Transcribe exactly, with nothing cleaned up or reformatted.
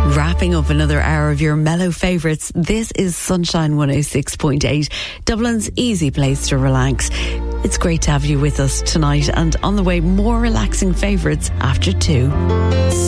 Wrapping up another hour of your mellow favourites, this is Sunshine one oh six point eight, Dublin's easy place to relax. It's great to have you with us tonight, and on the way, more relaxing favourites after two.